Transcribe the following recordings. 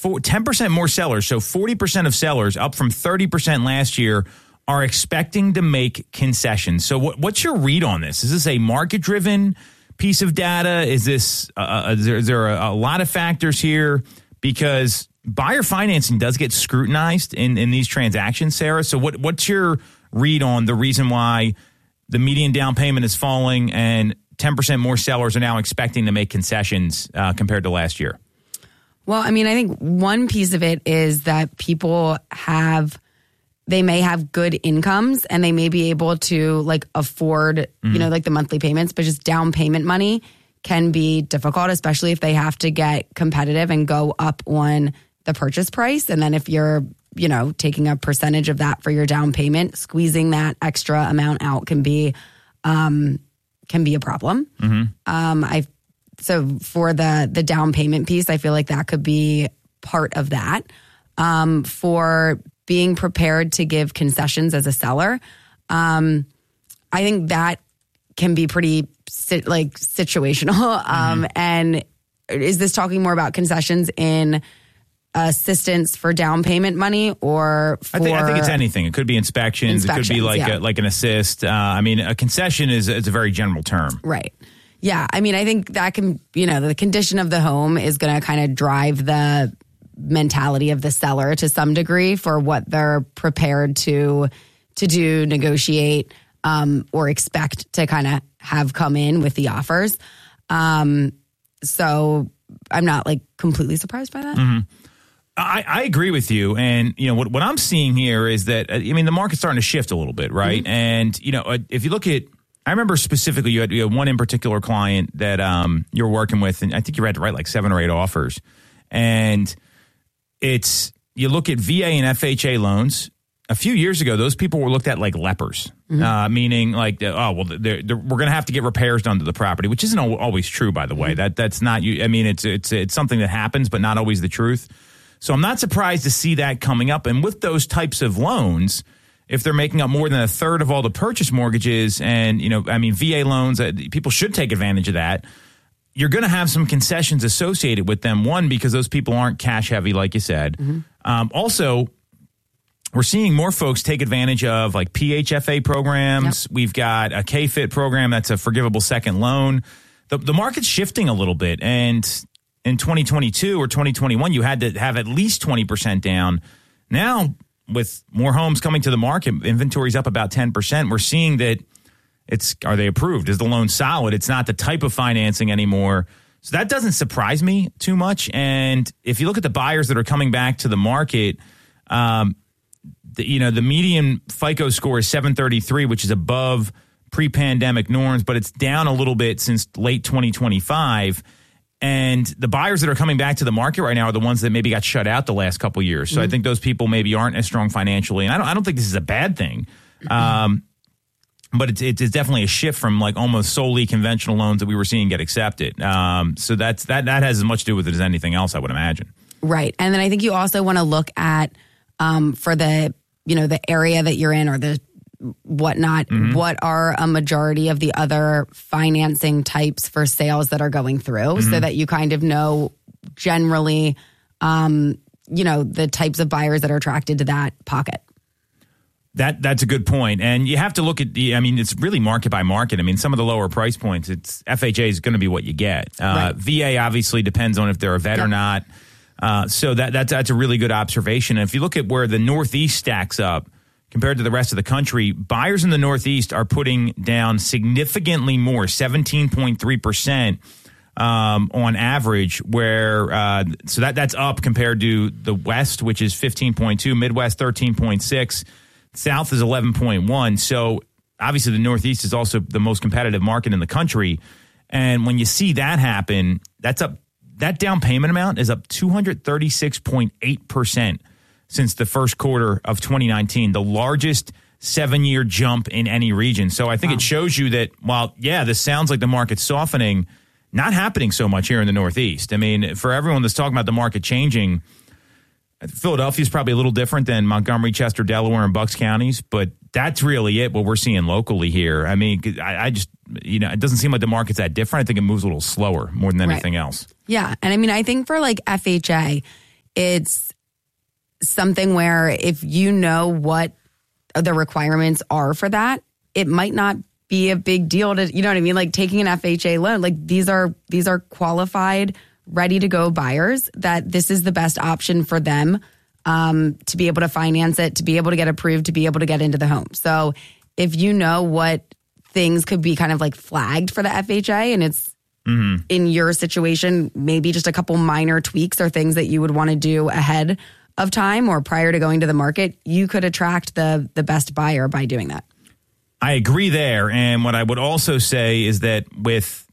10% more sellers. So 40% of sellers, up from 30% last year, are expecting to make concessions. So what's your read on this? Is this a market-driven piece of data? Is this is there a lot of factors here? Because buyer financing does get scrutinized in these transactions, Sarah. So what's your read on the reason why the median down payment is falling and 10% more sellers are now expecting to make concessions compared to last year? Well, I mean, I think one piece of it is that people they may have good incomes and they may be able to like afford, like the monthly payments, but just down payment money can be difficult, especially if they have to get competitive and go up on the purchase price. And then if you're, taking a percentage of that for your down payment, squeezing that extra amount out can be a problem. So for the down payment piece, I feel like that could be part of that. For being prepared to give concessions as a seller, I think that can be pretty situational. And is this talking more about concessions in assistance for down payment money or for... I think it's anything. It could be inspections. It could be like an assist. A concession is a very general term. Right. Yeah. I mean, I think that can, the condition of the home is going to kind of drive the mentality of the seller to some degree for what they're prepared to do, negotiate, or expect to kind of have come in with the offers. So I'm not completely surprised by that. Mm-hmm. I agree with you. And, what I'm seeing here is that, the market's starting to shift a little bit, right? Mm-hmm. And, if you look at, I remember specifically you had one in particular client that you're working with, and I think you had to write 7 or 8 offers. And you look at VA and FHA loans. A few years ago, those people were looked at like lepers, meaning we're going to have to get repairs done to the property, which isn't always true, by the way. That's not you. I mean, it's something that happens, but not always the truth. So I'm not surprised to see that coming up. And with those types of loans, if they're making up more than a third of all the purchase mortgages, and VA loans, people should take advantage of that. You're going to have some concessions associated with them. One, because those people aren't cash heavy, like you said. Mm-hmm. Also, we're seeing more folks take advantage of PHFA programs. Yep. We've got a KFIT program that's a forgivable second loan. The market's shifting a little bit. And in 2022 or 2021, you had to have at least 20% down. Now, with more homes coming to the market, inventory's up about 10%. We're seeing that are they approved? Is the loan solid? It's not the type of financing anymore. So that doesn't surprise me too much. And if you look at the buyers that are coming back to the market, the median FICO score is 733, which is above pre-pandemic norms, but it's down a little bit since late 2025. And the buyers that are coming back to the market right now are the ones that maybe got shut out the last couple of years. So I think those people maybe aren't as strong financially. And I don't think this is a bad thing. But it's definitely a shift from almost solely conventional loans that we were seeing get accepted. So that has as much to do with it as anything else, I would imagine. Right. And then I think you also want to look at for the area that you're in or the whatnot, what are a majority of the other financing types for sales that are going through so that you kind of know generally, the types of buyers that are attracted to that pocket. That's a good point. And you have to look at it's really market by market. Some of the lower price points, it's FHA is going to be what you get. Right. VA obviously depends on if they're a vet or not. So that's a really good observation. And if you look at where the Northeast stacks up compared to the rest of the country, buyers in the Northeast are putting down significantly more, 17.3% on average, where so that's up compared to the West, which is 15.2, Midwest 13.6. South is 11.1. So obviously the Northeast is also the most competitive market in the country. And when you see that happen, that's up. That down payment amount is up 236.8% since the first quarter of 2019, the largest 7-year jump in any region. So I think it shows you that while, this sounds like the market's softening, not happening so much here in the Northeast. For everyone that's talking about the market changing, Philadelphia is probably a little different than Montgomery, Chester, Delaware, and Bucks counties, but that's really what we're seeing locally here. I just, it doesn't seem like the market's that different. I think it moves a little slower more than anything else. Yeah. And I think for FHA, it's something where if you know what the requirements are for that, it might not be a big deal to, you know what I mean? Like taking an FHA loan, like these are qualified, ready to go buyers that this is the best option for them to be able to finance it, to be able to get approved, to be able to get into the home. So if you know what things could be kind of like flagged for the FHA and it's in your situation, maybe just a couple minor tweaks or things that you would want to do ahead of time or prior to going to the market, you could attract the best buyer by doing that. I agree there. And what I would also say is that with,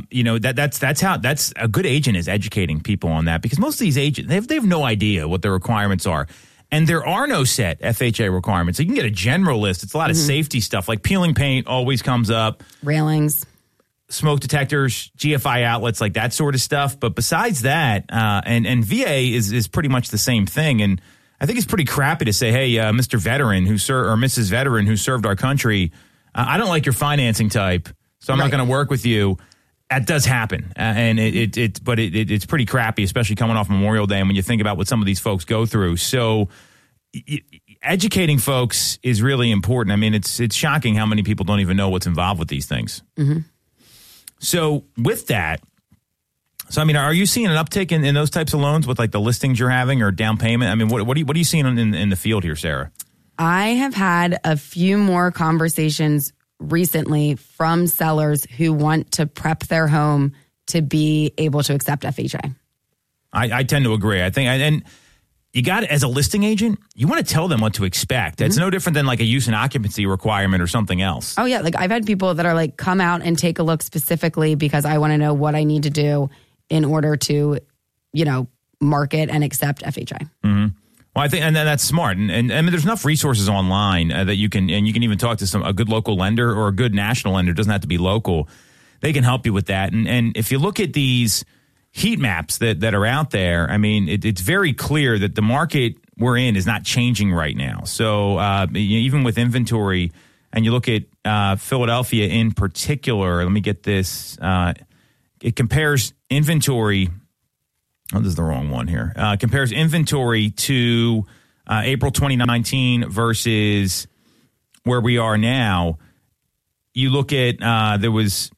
that's a good agent is educating people on that, because most of these agents, they have no idea what the requirements are. And there are no set FHA requirements. So you can get a general list. It's a lot of safety stuff, like peeling paint always comes up. Railings. Smoke detectors, GFI outlets, like that sort of stuff. But besides that, and VA is pretty much the same thing. And I think it's pretty crappy to say, hey, Mr. Veteran or Mrs. Veteran who served our country, I don't like your financing type, so I'm not going to work with you. That does happen, and it's pretty crappy, especially coming off Memorial Day and when you think about what some of these folks go through. So educating folks is really important. I mean, it's shocking how many people don't even know what's involved with these things. Mm-hmm. So with that, are you seeing an uptick in those types of loans with like the listings you're having or down payment? I mean, what are you seeing in the field here, Sarah? I have had a few more conversations recently from sellers who want to prep their home to be able to accept FHA. I tend to agree. I think, and you got it as a listing agent, you want to tell them what to expect. It's no different than like a use and occupancy requirement or something else. Oh yeah. Like I've had people that are like, come out and take a look specifically because I want to know what I need to do in order to, market and accept FHA. Mm-hmm. Well, I think, and that's smart. And I mean, there's enough resources online that you can even talk to a good local lender or a good national lender. It doesn't have to be local. They can help you with that. And if you look at these heat maps that are out there, I mean, it's very clear that the market we're in is not changing right now. So even with inventory, and you look at Philadelphia in particular, let me get this. It compares inventory. Oh, this is the wrong one here. Compares inventory to April 2019 versus where we are now. You look at there was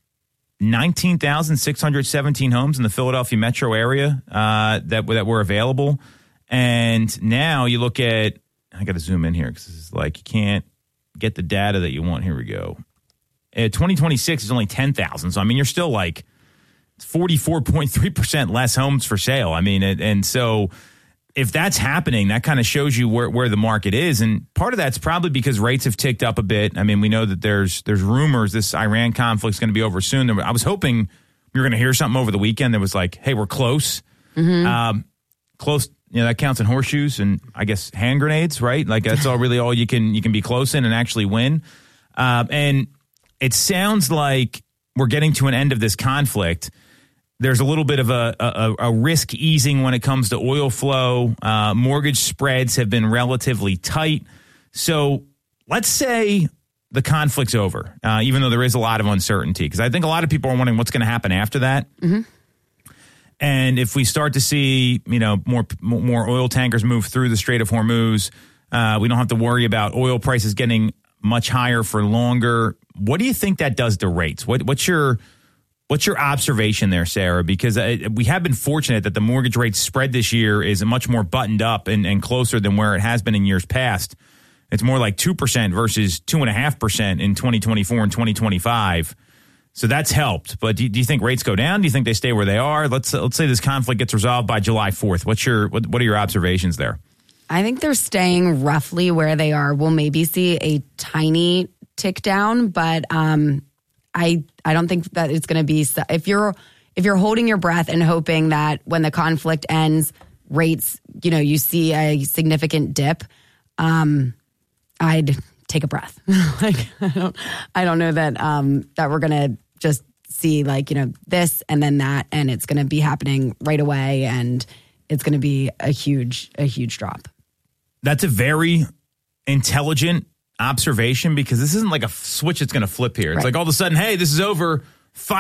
19,617 homes in the Philadelphia metro area that were available. And now you look at, I got to zoom in here because this is like you can't get the data that you want. Here we go. 2026 is only 10,000. So, I mean, you're still like 44.3% less homes for sale. I mean, and so if that's happening, that kind of shows you where the market is. And part of that's probably because rates have ticked up a bit. I mean, we know that there's rumors this Iran conflict is going to be over soon. I was hoping we were going to hear something over the weekend that was like, hey, we're close. Mm-hmm. Close, that counts in horseshoes and I guess hand grenades, right? Like that's all you can be close in and actually win. And it sounds like we're getting to an end of this conflict. There's a little bit of a risk easing when it comes to oil flow. Mortgage spreads have been relatively tight. So let's say the conflict's over, even though there is a lot of uncertainty, because I think a lot of people are wondering what's going to happen after that. Mm-hmm. And if we start to see, more oil tankers move through the Strait of Hormuz, we don't have to worry about oil prices getting much higher for longer. What do you think that does to rates? What's your observation there, Sarah? Because we have been fortunate that the mortgage rate spread this year is much more buttoned up and closer than where it has been in years past. It's more like 2% versus 2.5% in 2024 and 2025. So that's helped. But do you think rates go down? Do you think they stay where they are? Let's say this conflict gets resolved by July 4th. What are your observations there? I think they're staying roughly where they are. We'll maybe see a tiny tick down, but I don't think that it's going to be, if you're holding your breath and hoping that when the conflict ends, rates, you see a significant dip, I'd take a breath. I don't know that that we're going to just see this and then that, and it's going to be happening right away, and it's going to be a huge drop. That's a very intelligent observation, because this isn't like a switch that's going to flip here. It's like all of a sudden, hey, this is over,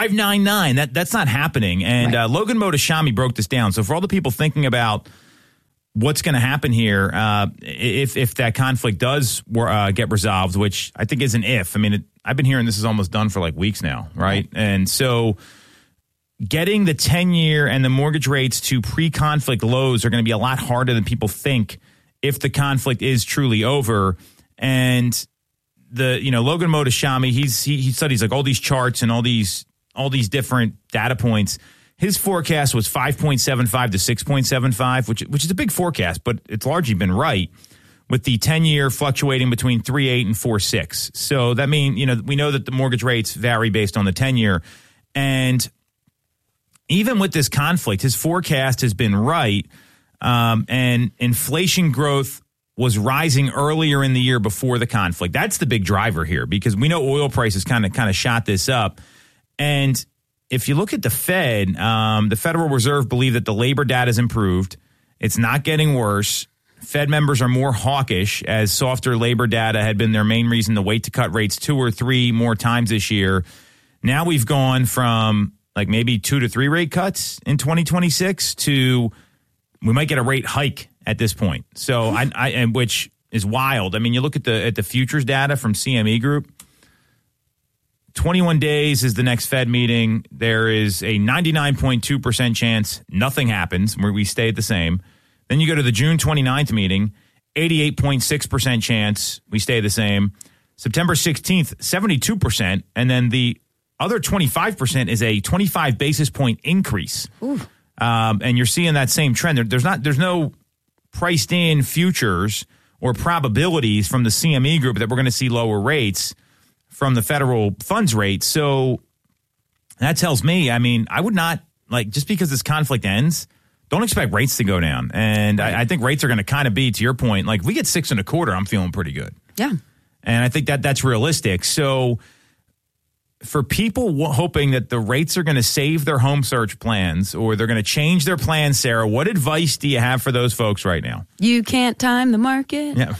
599. That's not happening. And Logan Mohtashami broke this down. So for all the people thinking about what's going to happen here if that conflict does get resolved, which I think is an if. I mean, I've been hearing this is almost done for like weeks now, right? And so getting the 10-year and the mortgage rates to pre-conflict lows are going to be a lot harder than people think if the conflict is truly over. And Logan Mohtashami, he studies like all these charts and all these different data points. His forecast was 5.75 to 6.75, which is a big forecast, but it's largely been right, with the 10-year fluctuating between 3.8 and 4.6. So that means, we know that the mortgage rates vary based on the 10-year. And even with this conflict, his forecast has been right, and inflation growth was rising earlier in the year before the conflict. That's the big driver here, because we know oil prices kind of shot this up. And if you look at the Fed, the Federal Reserve believe that the labor data has improved. It's not getting worse. Fed members are more hawkish, as softer labor data had been their main reason to wait to cut rates 2 or 3 more times this year. Now we've gone from like maybe 2 to 3 rate cuts in 2026 to we might get a rate hike at this point. So and which is wild. I mean, you look at the futures data from CME Group. 21 days is the next Fed meeting. There is a 99.2% chance nothing happens, where we stay the same. Then you go to the June 29th meeting, 88.6% chance we stay the same. September 16th, 72%. And then the other 25% is a 25 basis point increase. And you're seeing that same trend. There's no priced in futures or probabilities from the CME Group that we're going to see lower rates from the federal funds rate. So that tells me, I mean, I would not, just because this conflict ends, don't expect rates to go down. And I think rates are going to kind of be, to your point, like if we get 6.25, I'm feeling pretty good. Yeah. And I think that's realistic. So for people hoping that the rates are going to save their home search plans or they're going to change their plans, Sarah, what advice do you have for those folks right now? You can't time the market. Yeah.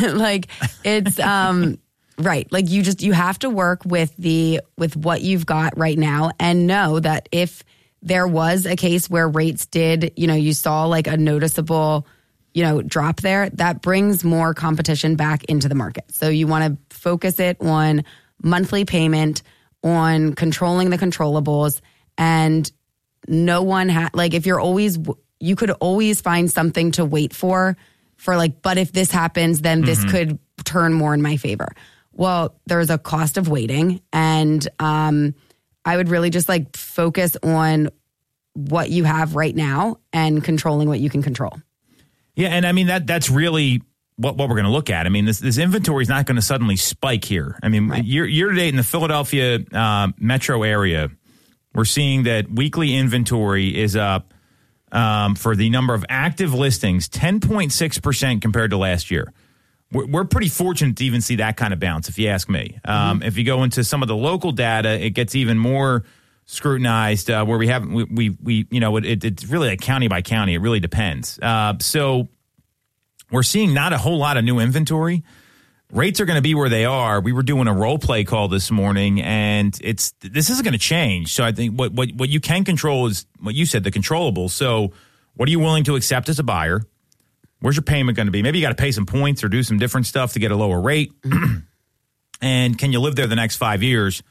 It's, right. Like you have to work with what you've got right now, and know that if there was a case where rates did, you saw like a noticeable, drop there, that brings more competition back into the market. So you want to focus it on monthly payment, on controlling the controllables, and no one if you could always find something to wait for but if this happens, then this could turn more in my favor. Well, there's a cost of waiting, and I would really just focus on what you have right now and controlling what you can control. Yeah, and I mean that's really what we're going to look at. I mean, this inventory is not going to suddenly spike here. I mean, right. year to date in the Philadelphia metro area, we're seeing that weekly inventory is up for the number of active listings 10.6% compared to last year. We're pretty fortunate to even see that kind of bounce, if you ask me. If you go into some of the local data, it gets even more scrutinized. Where it's really like county by county. It really depends. So we're seeing not a whole lot of new inventory. Rates are going to be where they are. We were doing a role play call this morning, and this isn't going to change. So I think what you can control is what you said, the controllables. So what are you willing to accept as a buyer? Where's your payment going to be? Maybe you got to pay some points or do some different stuff to get a lower rate. And can you live there the next 5 years?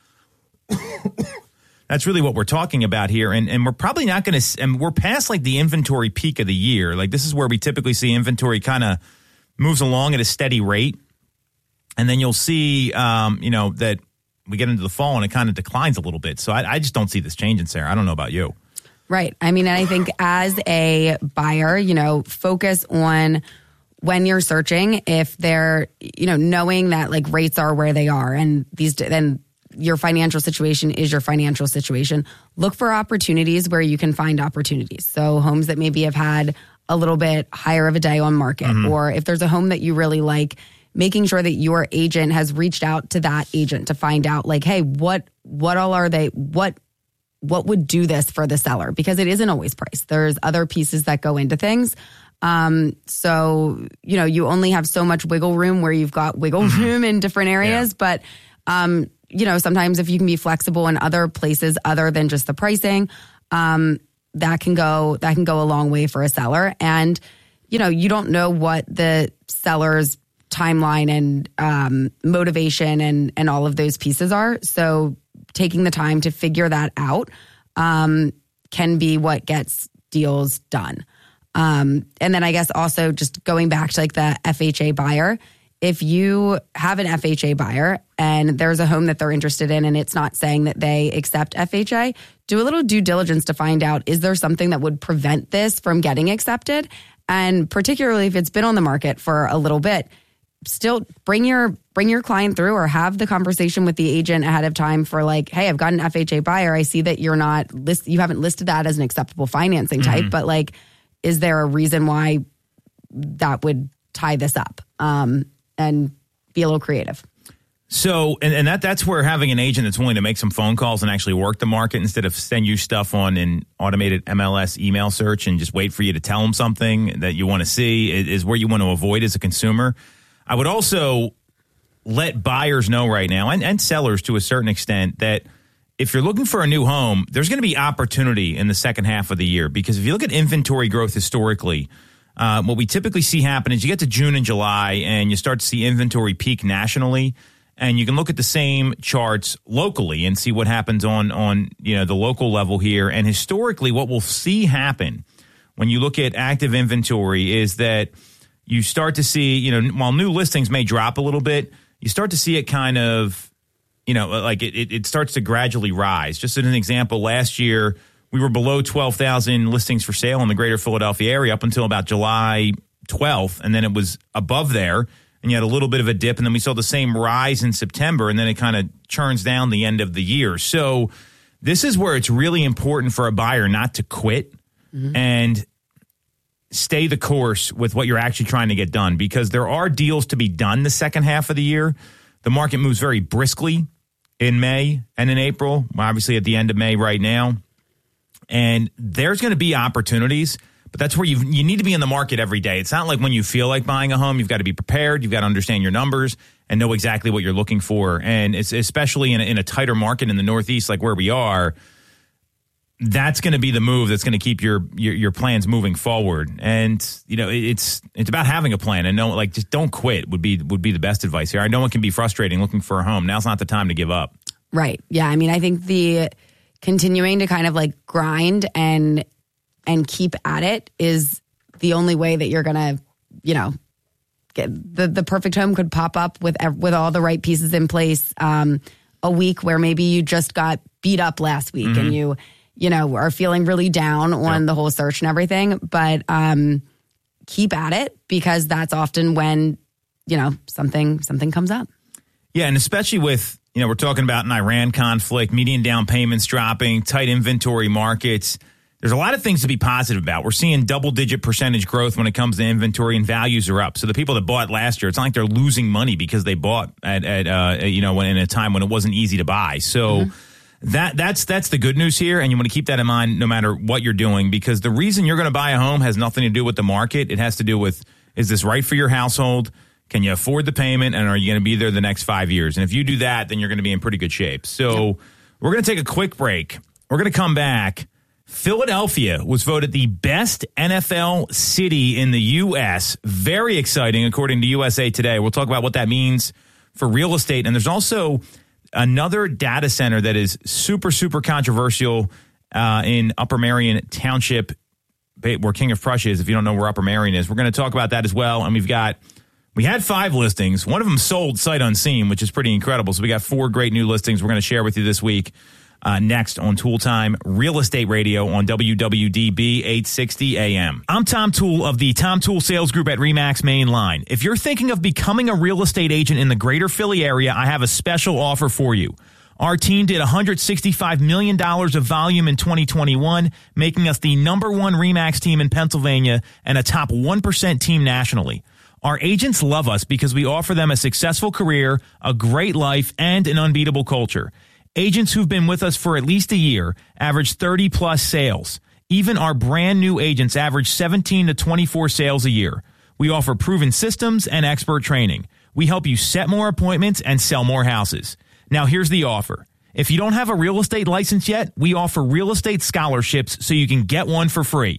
That's really what we're talking about here. And we're probably not going to, and we're past the inventory peak of the year. This is where we typically see inventory kind of moves along at a steady rate. And then you'll see, that we get into the fall and it kind of declines a little bit. So I just don't see this changing, Sarah. I don't know about you. Right. I mean, I think as a buyer, focus on when you're searching, if they're, knowing that rates are where they are and then your financial situation is your financial situation. Look for opportunities where you can find opportunities. So homes that maybe have had a little bit higher of a day on market, or if there's a home that you really like, making sure that your agent has reached out to that agent to find out hey, what all are they, what would do this for the seller? Because it isn't always price. There's other pieces that go into things. So, you only have so much wiggle room where you've got wiggle room in different areas. Yeah. But, sometimes if you can be flexible in other places other than just the pricing, that can go a long way for a seller. And, you don't know what the seller's timeline and motivation and all of those pieces are. So taking the time to figure that out can be what gets deals done. And then I guess also just going back to like the FHA buyer, if you have an FHA buyer and there's a home that they're interested in and it's not saying that they accept FHA, do a little due diligence to find out, is there something that would prevent this from getting accepted? And particularly if it's been on the market for a little bit, still bring your client through or have the conversation with the agent ahead of time for like, hey, I've got an FHA buyer. I see that you haven't listed that as an acceptable financing type, but like, is there a reason why that would tie this up? And be a little creative. So, and that's where having an agent that's willing to make some phone calls and actually work the market instead of send you stuff on an automated MLS email search and just wait for you to tell them something that you want to see is where you want to avoid as a consumer. I would also let buyers know right now and sellers to a certain extent that if you're looking for a new home, there's going to be opportunity in the second half of the year, because if you look at inventory growth historically, what we typically see happen is you get to June and July and you start to see inventory peak nationally, and you can look at the same charts locally and see what happens on the local level here. And historically, what we'll see happen when you look at active inventory is that you start to see, while new listings may drop a little bit, you start to see it kind of, like it starts to gradually rise. Just as an example, last year, we were below 12,000 listings for sale in the greater Philadelphia area up until about July 12th, and then it was above there, and you had a little bit of a dip, and then we saw the same rise in September, and then it kind of churns down the end of the year. So this is where it's really important for a buyer not to quit and stay the course with what you're actually trying to get done, because there are deals to be done the second half of the year. The market moves very briskly in May and in April. We're obviously at the end of May right now. And there's going to be opportunities, but that's where you need to be in the market every day. It's not like when you feel like buying a home, you've got to be prepared. You've got to understand your numbers and know exactly what you're looking for. And it's especially in a tighter market in the Northeast, like where we are, that's going to be the move that's going to keep your plans moving forward. And, it's about having a plan and just don't quit would be the best advice here. I know it can be frustrating looking for a home. Now's not the time to give up. Right. Yeah. I mean, I think the continuing to kind of like grind and keep at it is the only way that you're going to, get the perfect home could pop up with all the right pieces in place. A week where maybe you just got beat up last week and you are feeling really down on the whole search and everything, but keep at it, because that's often when, something comes up. Yeah. And especially with, we're talking about an Iran conflict, median down payments dropping, tight inventory markets. There's a lot of things to be positive about. We're seeing double-digit percentage growth when it comes to inventory, and values are up. So the people that bought last year, it's not like they're losing money because they bought at in a time when it wasn't easy to buy. So that's the good news here, and you want to keep that in mind no matter what you're doing, because the reason you're going to buy a home has nothing to do with the market. It has to do with, is this right for your household? Can you afford the payment? And are you going to be there the next 5 years? And if you do that, then you're going to be in pretty good shape. So we're going to take a quick break. We're going to come back. Philadelphia was voted the best NFL city in the U.S. Very exciting, according to USA Today. We'll talk about what that means for real estate. And there's also another data center that is super, super controversial in Upper Merion Township, where King of Prussia is. If you don't know where Upper Merion is, we're going to talk about that as well. And we had 5 listings. One of them sold sight unseen, which is pretty incredible. So we got 4 great new listings we're going to share with you this week. Next on Tool Time Real Estate Radio on WWDB 860 AM. I'm Tom Toole of the Tom Toole Sales Group at RE/MAX Main Line. If you're thinking of becoming a real estate agent in the greater Philly area, I have a special offer for you. Our team did $165 million of volume in 2021, making us the #1 RE/MAX team in Pennsylvania and a top 1% team nationally. Our agents love us because we offer them a successful career, a great life, and an unbeatable culture. Agents who've been with us for at least a year average 30-plus sales. Even our brand new agents average 17 to 24 sales a year. We offer proven systems and expert training. We help you set more appointments and sell more houses. Now, here's the offer. If you don't have a real estate license yet, we offer real estate scholarships so you can get one for free.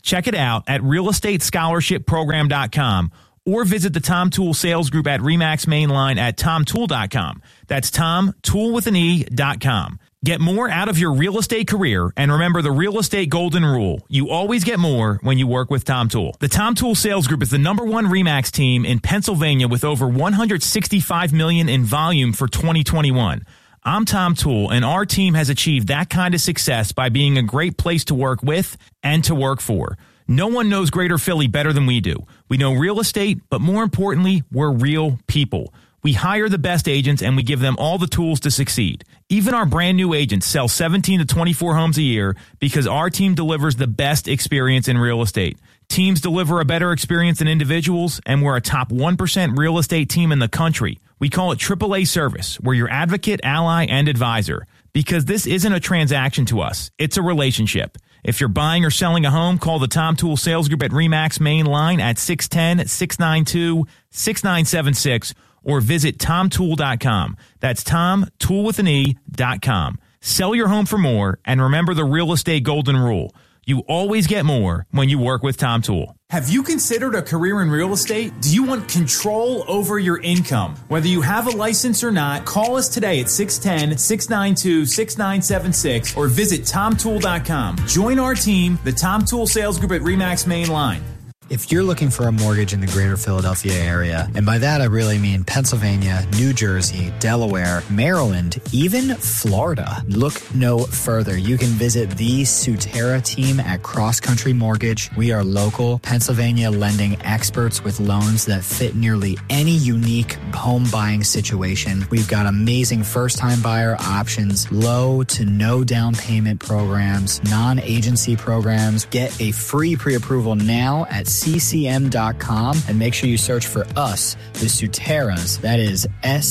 Check it out at realestatescholarshipprogram.com or visit the Tom Tool Sales Group at RE/MAX Mainline at tomtool.com. That's tomtoolwithane.com. Get more out of your real estate career, and remember the real estate golden rule. You always get more when you work with Tom Tool. The Tom Tool Sales Group is the #1 RE/MAX team in Pennsylvania with over $165 million in volume for 2021. I'm Tom Tool, and our team has achieved that kind of success by being a great place to work with and to work for. No one knows Greater Philly better than we do. We know real estate, but more importantly, we're real people. We hire the best agents, and we give them all the tools to succeed. Even our brand new agents sell 17 to 24 homes a year because our team delivers the best experience in real estate. Teams deliver a better experience than individuals, and we're a top 1% real estate team in the country. We call it AAA service. We're your advocate, ally, and advisor. Because this isn't a transaction to us. It's a relationship. If you're buying or selling a home, call the Tom Tool Sales Group at RE/MAX Mainline at 610-692-6976 or visit tomtool.com. That's tomtoolwithane.com. Sell your home for more, and remember the real estate golden rule. You always get more when you work with Tom Tool. Have you considered a career in real estate? Do you want control over your income? Whether you have a license or not, call us today at 610-692-6976 or visit tomtool.com. Join our team, the Tom Tool Sales Group at RE/MAX Mainline. If you're looking for a mortgage in the greater Philadelphia area, and by that I really mean Pennsylvania, New Jersey, Delaware, Maryland, even Florida, look no further. You can visit the Sutera team at Cross Country Mortgage. We are local Pennsylvania lending experts with loans that fit nearly any unique home buying situation. We've got amazing first-time buyer options, low to no down payment programs, non-agency programs. Get a free pre-approval now at ccm.com and make sure you search for us, the Suteras. That is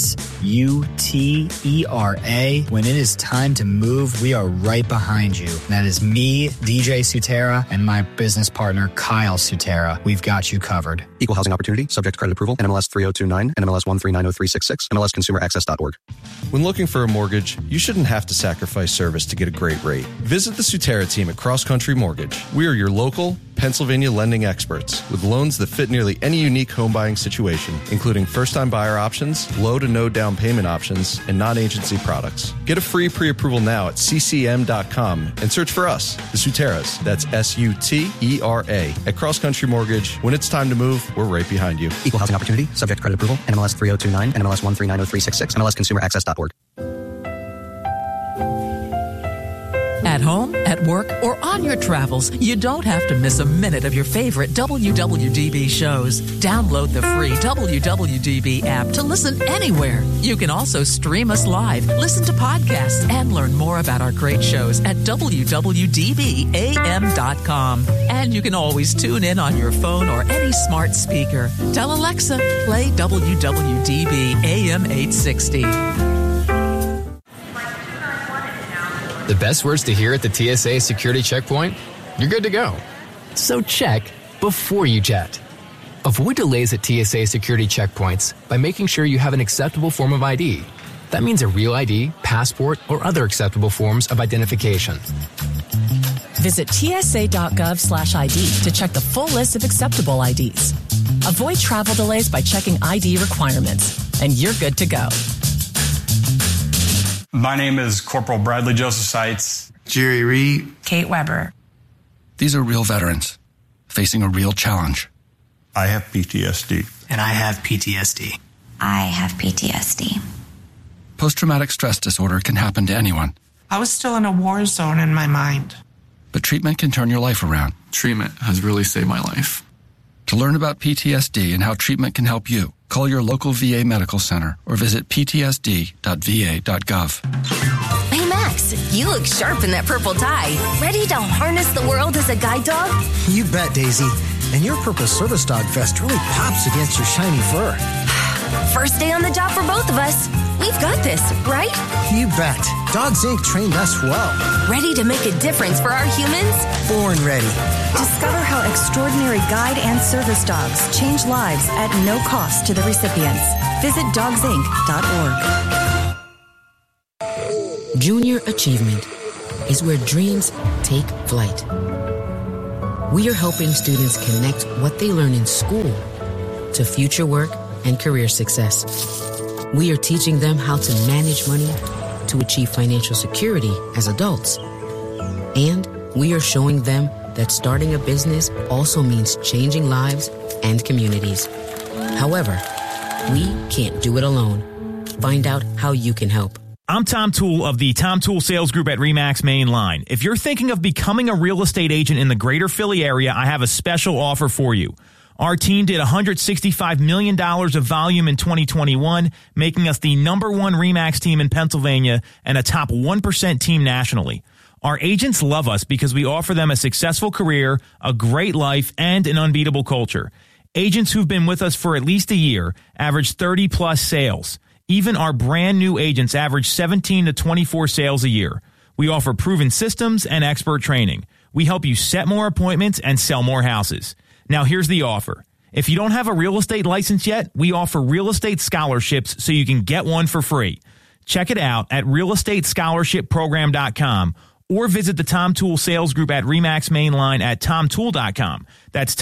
SUTERA. When it is time to move, we are right behind you. That is me, DJ Sutera, and my business partner, Kyle Sutera. We've got you covered. Equal housing opportunity, subject to credit approval, NMLS 3029, NMLS 1390366, MLSconsumeraccess.org. When looking for a mortgage, you shouldn't have to sacrifice service to get a great rate. Visit the Sutera team at Cross Country Mortgage. We are your local Pennsylvania lending experts with loans that fit nearly any unique home buying situation, including first-time buyer options, low to no down payment options, and non-agency products. Get a free pre-approval now at ccm.com and search for us, the Suteras. That's SUTERA. At Cross Country Mortgage, when it's time to move, we're right behind you. Equal housing opportunity, subject to credit approval, NMLS 3029, NMLS 1390366, MLSconsumeraccess.org. At home, at work, or on your travels, you don't have to miss a minute of your favorite WWDB shows. Download the free WWDB app to listen anywhere. You can also stream us live, listen to podcasts, and learn more about our great shows at WWDBAM.com. And you can always tune in on your phone or any smart speaker. Tell Alexa, play WWDB AM 860. The best words to hear at the TSA security checkpoint? You're good to go. So check before you jet. Avoid delays at TSA security checkpoints by making sure you have an acceptable form of ID. That means a real ID, passport, or other acceptable forms of identification. Visit tsa.gov/ID to check the full list of acceptable IDs. Avoid travel delays by checking ID requirements, and you're good to go. My name is Corporal Bradley Joseph Seitz. Jerry Reed. Kate Weber. These are real veterans facing a real challenge. I have PTSD. And I have PTSD. I have PTSD. Post-traumatic stress disorder can happen to anyone. I was still in a war zone in my mind. But treatment can turn your life around. Treatment has really saved my life. To learn about PTSD and how treatment can help you, call your local VA medical center or visit ptsd.va.gov. Hey, Max, you look sharp in that purple tie. Ready to harness the world as a guide dog? You bet, Daisy. And your purple service dog vest really pops against your shiny fur. First day on the job for both of us. We've got this, right? You bet. Dogs Inc. trained us well. Ready to make a difference for our humans? Born ready. Discover how extraordinary guide and service dogs change lives at no cost to the recipients. Visit dogsinc.org. Junior achievement is where dreams take flight. We are helping students connect what they learn in school to future work and career success. We are teaching them how to manage money to achieve financial security as adults. And we are showing them that starting a business also means changing lives and communities. However, we can't do it alone. Find out how you can help. I'm Tom Toole of the Tom Toole Sales Group at RE/MAX Main Line. If you're thinking of becoming a real estate agent in the greater Philly area, I have a special offer for you. Our team did $165 million of volume in 2021, making us the #1 RE/MAX team in Pennsylvania and a top 1% team nationally. Our agents love us because we offer them a successful career, a great life, and an unbeatable culture. Agents who've been with us for at least a year average 30-plus sales. Even our brand new agents average 17 to 24 sales a year. We offer proven systems and expert training. We help you set more appointments and sell more houses. Now here's the offer. If you don't have a real estate license yet, we offer real estate scholarships so you can get one for free. Check it out at realestateScholarshipProgram.com or visit the Tom Toole Sales Group at RE/MAX Main Line at TomToole.com. That's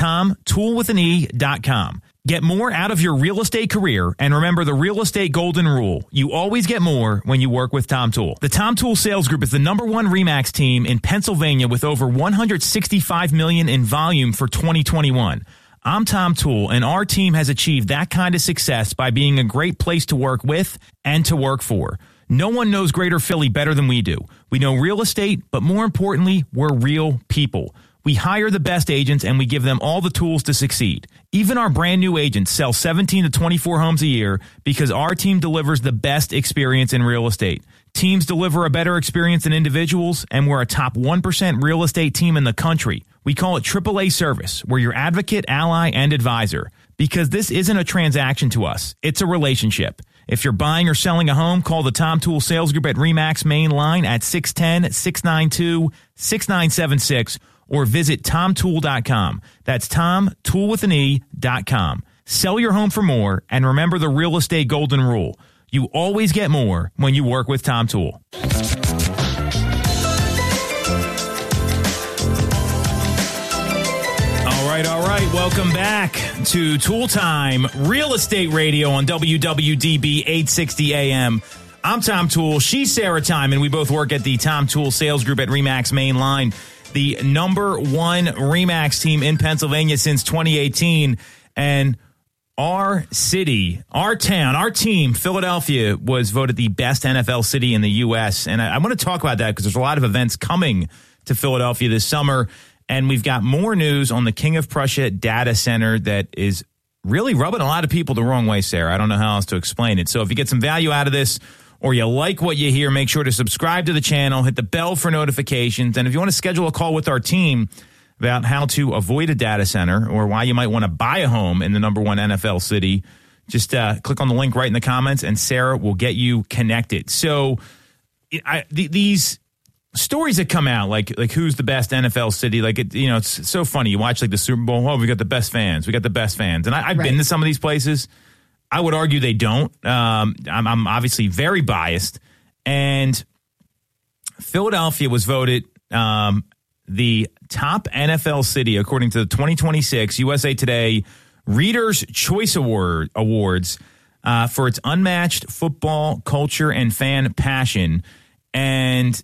TomToole.com. Get more out of your real estate career, and remember the real estate golden rule. You always get more when you work with Tom Toole. The Tom Toole Sales Group is the #1 RE/MAX team in Pennsylvania with over $165 million in volume for 2021. I'm Tom Toole, and our team has achieved that kind of success by being a great place to work with and to work for. No one knows Greater Philly better than we do. We know real estate, but more importantly, we're real people. We hire the best agents and we give them all the tools to succeed. Even our brand new agents sell 17 to 24 homes a year because our team delivers the best experience in real estate. Teams deliver a better experience than individuals, and we're a top 1% real estate team in the country. We call it AAA service. We're your advocate, ally, and advisor. Because this isn't a transaction to us. It's a relationship. If you're buying or selling a home, call the Tom Toole Sales Group at RE/MAX Main Line at 610-692-6976 or visit TomToole.com. That's TomToole.com. Sell your home for more, and remember the real estate golden rule. You always get more when you work with Tom Toole. All right. Welcome back to Toole Time, Real Estate Radio on WWDB 860 AM. I'm Tom Toole. She's Sarah Timon. We both work at the Tom Toole Sales Group at RE/MAX Main Line, the #1 RE/MAX team in Pennsylvania since 2018. And our city, our town, our team, Philadelphia, was voted the best NFL city in the U.S. And I want to talk about that because there's a lot of events coming to Philadelphia this summer. And we've got more news on the King of Prussia data center that is really rubbing a lot of people the wrong way, Sarah. I don't know how else to explain it. So if you get some value out of this or you like what you hear, make sure to subscribe to the channel, hit the bell for notifications. And if you want to schedule a call with our team about how to avoid a data center or why you might want to buy a home in the #1 NFL city, just click on the link right in the comments and Sarah will get you connected. So these stories that come out, like who's the best NFL city, it's so funny. You watch the Super Bowl, we got the best fans. We got the best fans. And I've been to some of these places. I would argue they don't. I'm obviously very biased. And Philadelphia was voted the top NFL city according to the 2026 USA Today Reader's Choice Awards for its unmatched football culture and fan passion. And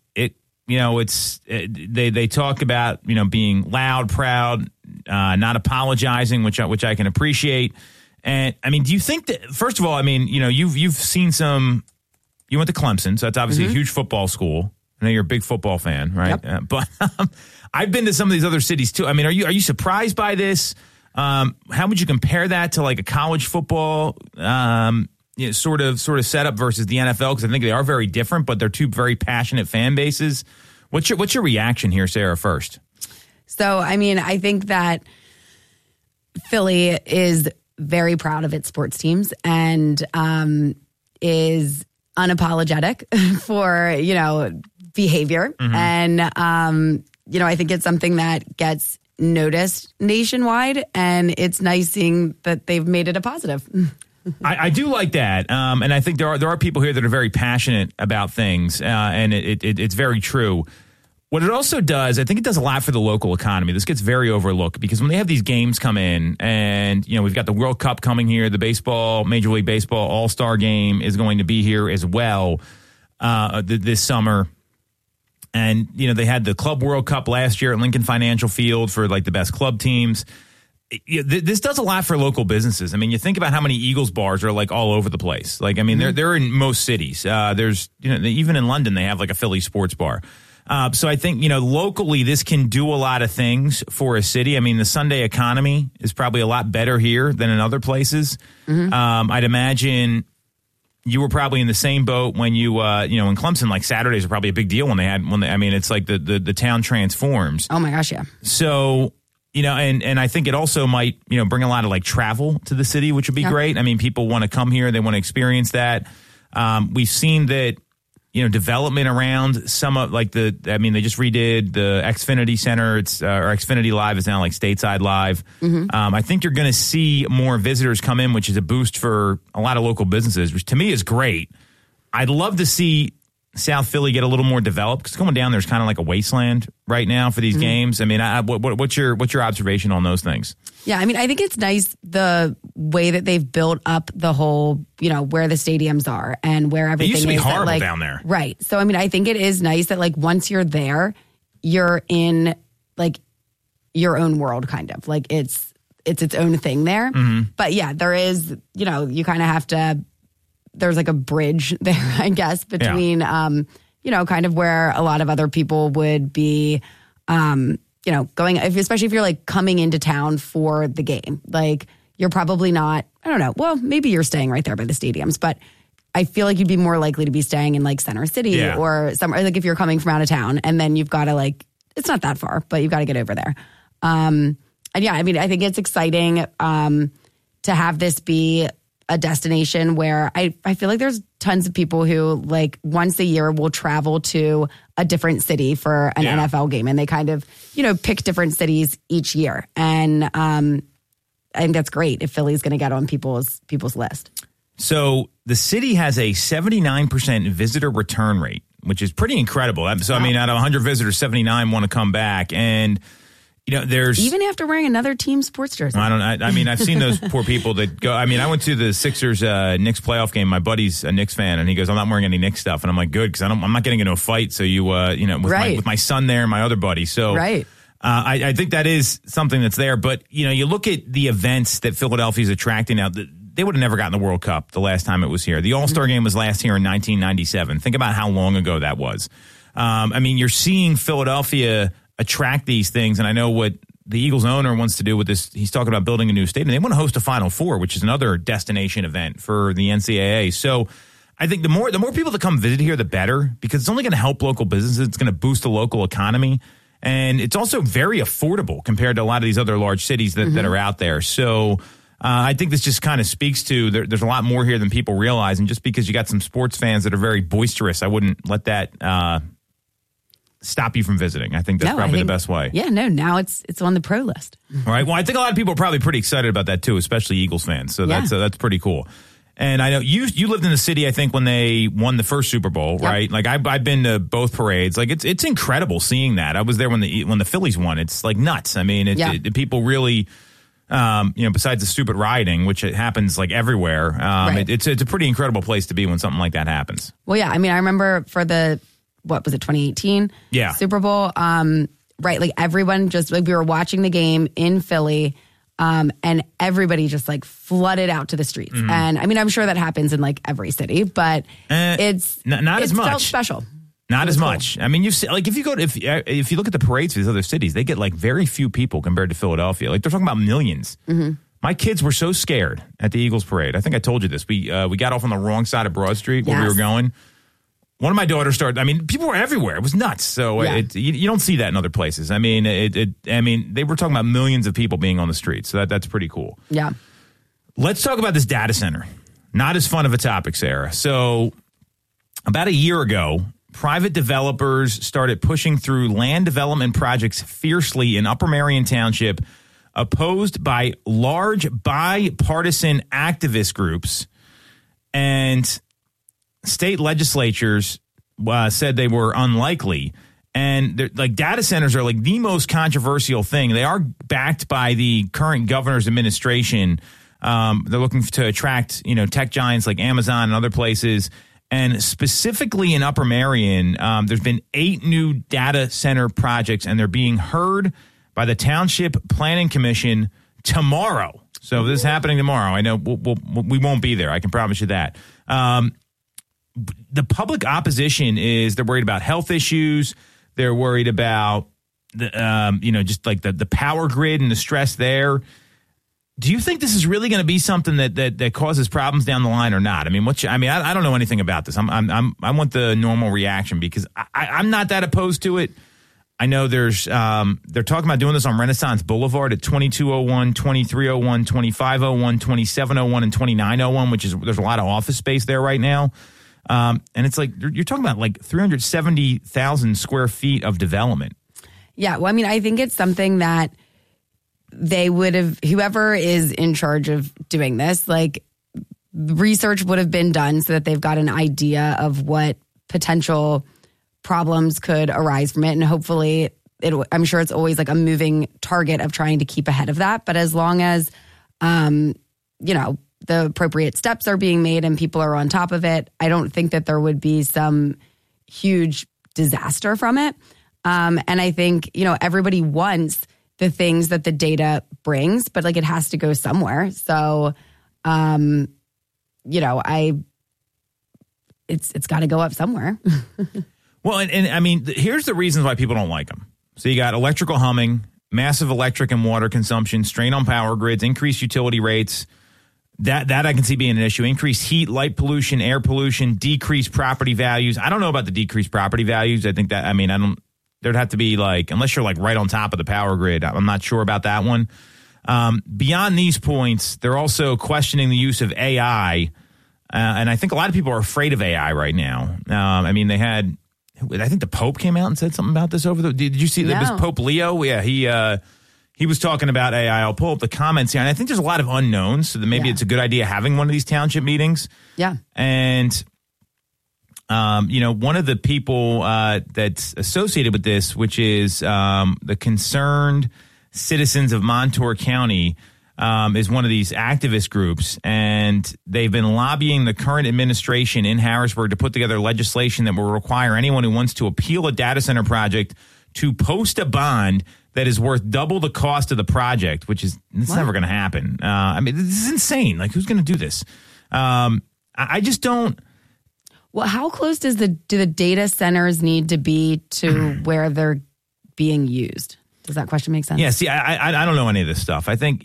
they talk about, being loud, proud, not apologizing, which I can appreciate. And I mean, do you think that, first of all, you've seen you went to Clemson, so that's obviously a huge football school. I know you're a big football fan, right? Yep. But I've been to some of these other cities too. I mean, are you surprised by this? How would you compare that to like a college football, sort of setup versus the NFL? Because I think they are very different, but they're two very passionate fan bases. What's your reaction here, Sarah, first? So, I think that Philly is very proud of its sports teams and is unapologetic for, behavior. Mm-hmm. And, I think it's something that gets noticed nationwide, and it's nice seeing that they've made it a positive. I do like that, and I think there are people here that are very passionate about things, and it's very true. what it also does, I think it does a lot for the local economy. This gets very overlooked because when they have these games come in and, we've got the World Cup coming here, the baseball, Major League Baseball All-Star game is going to be here as well this summer. And, they had the Club World Cup last year at Lincoln Financial Field for like the best club teams. This does a lot for local businesses. I mean, you think about how many Eagles bars are like all over the place. Like, I mean, they're in most cities. There's, even in London, they have like a Philly sports bar. So I think, locally, this can do a lot of things for a city. I mean, the Sunday economy is probably a lot better here than in other places. I'd imagine you were probably in the same boat when in Clemson, like Saturdays are probably a big deal it's like the town transforms. Oh my gosh, yeah. So, and I think it also might, bring a lot of like travel to the city, which would be great. I mean, people want to come here. They want to experience that. We've seen that, development around some of like they just redid the Xfinity Center. It's or Xfinity Live is now like Stateside Live. I think you're going to see more visitors come in, which is a boost for a lot of local businesses, which to me is great. I'd love to see South Philly get a little more developed because going down there's kind of like a wasteland right now for these games. I mean, what's your observation on those things? Yeah, I mean, I think it's nice the way that they've built up the whole, where the stadiums are and where everything is. It used to be horrible down there. Right. So, I mean, I think it is nice that like once you're there, you're in like your own world kind of. Like it's its own thing there. But yeah, there is, you kind of have to, there's like a bridge there, I guess, between, kind of where a lot of other people would be, going, especially if you're like coming into town for the game. Like you're probably not, I don't know, well, maybe you're staying right there by the stadiums, but I feel like you'd be more likely to be staying in like Center City or somewhere, like if you're coming from out of town and then you've got to like, it's not that far, but you've got to get over there. And yeah, I mean, I think it's exciting to have this be a destination where I feel like there's tons of people who like once a year will travel to a different city for an NFL game. And they kind of, pick different cities each year. And I think that's great if Philly's going to get on people's list. So the city has a 79% visitor return rate, which is pretty incredible. So, I mean, out of 100 visitors, 79 want to come back. And there's even after wearing another team sports jersey. I mean, I've seen those poor people that go. I mean, I went to the Sixers Knicks playoff game. My buddy's a Knicks fan, and he goes, "I'm not wearing any Knicks stuff," and I'm like, "Good," because I'm not getting into a fight. So with my son there and my other buddy. So I think that is something that's there. But you look at the events that Philadelphia's attracting now. They would have never gotten the World Cup the last time it was here. The All-Star game was last here in 1997. Think about how long ago that was. I mean, you're seeing Philadelphia attract these things. And I know what the Eagles owner wants to do with this. He's talking about building a new stadium. They want to host a Final Four, which is another destination event for the NCAA. So I think the more people that come visit here, the better, because it's only going to help local businesses. It's going to boost the local economy. And it's also very affordable compared to a lot of these other large cities that are out there. So I think this just kind of speaks to there's a lot more here than people realize. And just because you got some sports fans that are very boisterous, I wouldn't let that stop you from visiting. I think that's probably the best way. Yeah, no, now it's on the pro list. All right. Well, I think a lot of people are probably pretty excited about that too, especially Eagles fans. So that's pretty cool. And I know you lived in the city, I think, when they won the first Super Bowl, right? Like I've been to both parades. Like it's incredible seeing that. I was there when the Phillies won. It's like nuts. I mean, people really, besides the stupid rioting, which it happens like everywhere, it's a pretty incredible place to be when something like that happens. Well, yeah. I mean, I remember for the, what was it, 2018 Super Bowl? Right. Like everyone just like we were watching the game in Philly. And everybody just like flooded out to the streets. And I mean, I'm sure that happens in like every city, but it's not as much. Felt special. Not as much. I mean, you see, like if you look at the parades for these other cities, they get like very few people compared to Philadelphia. Like they're talking about millions. My kids were so scared at the Eagles parade. I think I told you this. We got off on the wrong side of Broad Street where we were going. One of my daughters started. I mean, people were everywhere. It was nuts. So you don't see that in other places. I mean, they were talking about millions of people being on the streets. So that's pretty cool. Yeah. Let's talk about this data center. Not as fun of a topic, Sarah. So about a year ago, private developers started pushing through land development projects fiercely in Upper Marion Township, opposed by large bipartisan activist groups. And state legislatures said they were unlikely. And like data centers are like the most controversial thing. They are backed by the current governor's administration. They're looking to attract, tech giants like Amazon and other places. And specifically in Upper Marion, there's been 8 new data center projects, and they're being heard by the Township Planning Commission tomorrow. So this is happening tomorrow. I know we won't be there. I can promise you that. The public opposition is they're worried about health issues. They're worried about just like the power grid and the stress there. Do you think this is really going to be something that causes problems down the line or not? I mean, I don't know anything about this. I want the normal reaction because I'm not that opposed to it. I know they're talking about doing this on Renaissance Boulevard at 2201, 2301, 2501, 2701, and 2901, there's a lot of office space there right now. And it's like you're talking about like 370,000 square feet of development. Yeah, well, I mean, I think it's something that they would have, whoever is in charge of doing this, like research would have been done so that they've got an idea of what potential problems could arise from it. And hopefully, I'm sure it's always like a moving target of trying to keep ahead of that. But as long as, the appropriate steps are being made and people are on top of it, I don't think that there would be some huge disaster from it. And I think, everybody wants the things that the data brings, but like it has to go somewhere. So, it's got to go up somewhere. Well, and I mean, here's the reasons why people don't like them. So you got electrical humming, massive electric and water consumption, strain on power grids, increased utility rates. That I can see being an issue. Increased heat, light pollution, air pollution, decreased property values. I don't know about the decreased property values. I think there'd have to be like, unless you're like right on top of the power grid. I'm not sure about that one. Beyond these points, they're also questioning the use of AI. And I think a lot of people are afraid of AI right now. I think the Pope came out and said something about this did you see that? Was Pope Leo? Yeah, he was talking about AI. I'll pull up the comments here. And I think there's a lot of unknowns, so that maybe it's a good idea having one of these township meetings. Yeah. And, one of the people that's associated with this, which is the Concerned Citizens of Montour County, is one of these activist groups. And they've been lobbying the current administration in Harrisburg to put together legislation that will require anyone who wants to appeal a data center project to post a bond that is worth double the cost of the project, it's never going to happen. This is insane. Like, who's going to do this? I just don't. Well, how close do the data centers need to be to where they're being used? Does that question make sense? Yeah, see, I don't know any of this stuff. I think,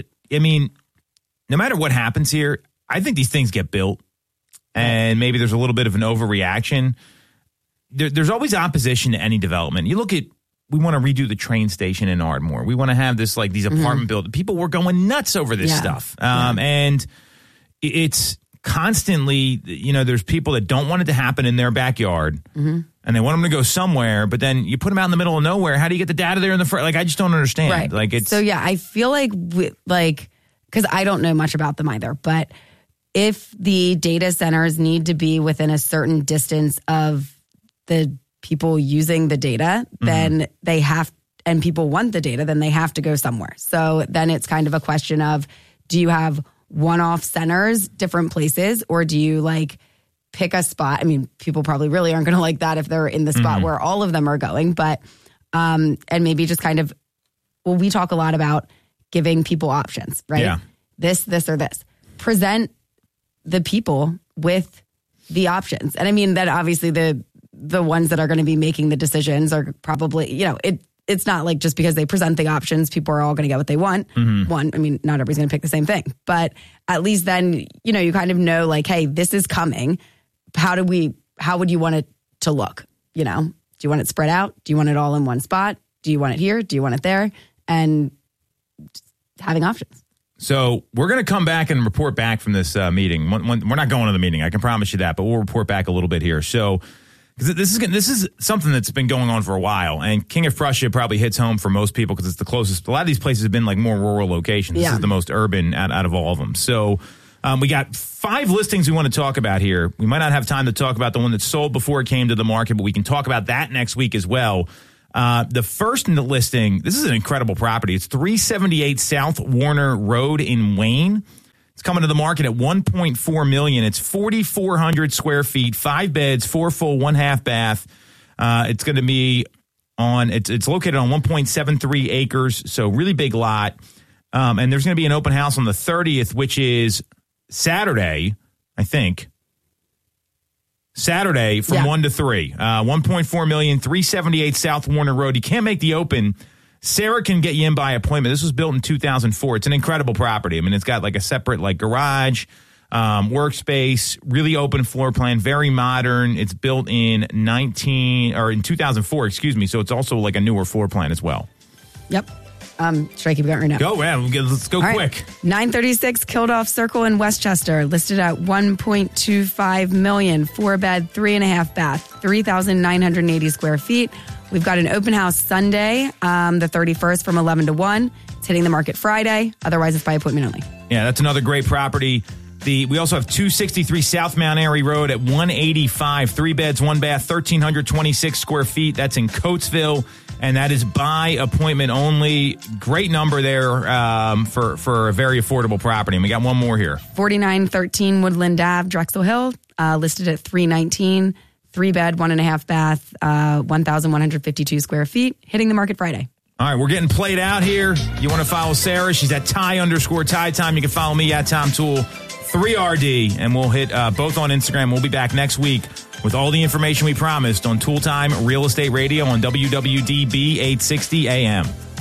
no matter what happens here, I think these things get built, and maybe there's a little bit of an overreaction. There's always opposition to any development. You look at, we want to redo the train station in Ardmore. We want to have this, like, these apartment buildings. People were going nuts over this stuff. And it's constantly, there's people that don't want it to happen in their backyard. And they want them to go somewhere, but then you put them out in the middle of nowhere. How do you get the data there in the front? Like, I just don't understand. Right. Like, it's so, yeah, I feel like, because I don't know much about them either, but if the data centers need to be within a certain distance of the people using the data, then they have, and people want the data, then they have to go somewhere. So then it's kind of a question of, do you have one-off centers, different places, or do you like pick a spot? I mean, people probably really aren't going to like that if they're in the spot where all of them are going, but, and maybe just kind of, we talk a lot about giving people options, right? Yeah. This, or this. Present the people with the options. And I mean that obviously the ones that are going to be making the decisions are probably, it's not like just because they present the options, people are all going to get what they want. One, I mean, not everybody's going to pick the same thing, but at least then, you kind of know like, hey, this is coming. How would you want it to look? Do you want it spread out? Do you want it all in one spot? Do you want it here? Do you want it there? And just having options. So we're going to come back and report back from this meeting. We're not going to the meeting, I can promise you that, but we'll report back a little bit here. So this is something that's been going on for a while, and King of Prussia probably hits home for most people because it's the closest. A lot of these places have been like more rural locations. This is the most urban out of all of them. So We got 5 listings we want to talk about here. We might not have time to talk about the one that sold before it came to the market, but we can talk about that next week as well. The first in the listing, this is an incredible property. It's 378 South Warner Road in Wayne. It's coming to the market at $1.4 million. It's 4,400 square feet, 5 beds, 4 full, 1 half bath. It's going to be it's located on 1.73 acres, so really big lot. And there's going to be an open house on the 30th, which is Saturday, I think. Saturday from 1 to 3. 1.4 million, 378 South Warner Road. You can't make the open. Sarah can get you in by appointment. This was built in 2004. It's an incredible property. I mean, it's got like a separate like garage, workspace, really open floor plan, very modern. It's built in 2004, excuse me. So it's also like a newer floor plan as well. Yep. Should I keep going right now? Go, man. Let's go quick. Right. 936 Kildoff Circle in Westchester, listed at $1.25 million, 4-bed, 3.5 bath, 3,980 square feet. We've got an open house Sunday, the 31st from 11 to 1. It's hitting the market Friday. Otherwise, it's by appointment only. Yeah, that's another great property. We also have 263 South Mount Airy Road at 185, 3 beds, 1 bath, 1,326 square feet. That's in Coatesville. And that is by appointment only. Great number there for a very affordable property. And we got one more here. 4913 Woodland Ave, Drexel Hill, listed at $319, 3-bed, 1.5 bath, 1,152 square feet, hitting the market Friday. All right, we're getting played out here. You want to follow Sarah? She's at Ty_Ty Time. You can follow me at Tom Toole, 3RD, and we'll hit both on Instagram. We'll be back next week with all the information we promised on Toole Time Real Estate Radio on WWDB 860 AM.